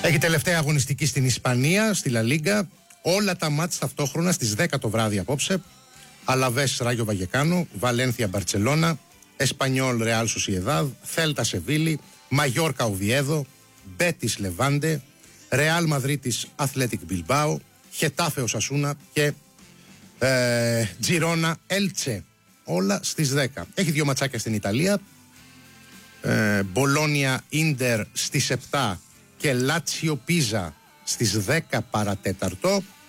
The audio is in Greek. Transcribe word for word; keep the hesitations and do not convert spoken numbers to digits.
Έχει τελευταία αγωνιστική στην Ισπανία, στη Λα Λίγκα. Όλα τα μάτς ταυτόχρονα στις δέκα το βράδυ απόψε. Αλαβές Ράγιο Βαγεκάνο, Βαλένθια Μπαρτσελώνα, Εσπανιόλ Ρεάλ Σοσιεδάδ, Θέλτα Σεβίλη, Μαγιόρκα Οβιέδο, Μπέτις Λεβάντε, Ρεάλ Μαδρίτης Αθλέτικ Μπιλμπάο, Χετάφε Οσασούνα και ε, Τζιρόνα Έλτσε. Όλα στις δέκα. Έχει δύο ματσάκια στην Ιταλία. Ε, Μπολόνια Ίντερ στις επτά και Λάτσιο Πίζα στις δέκα παρατέταρτο.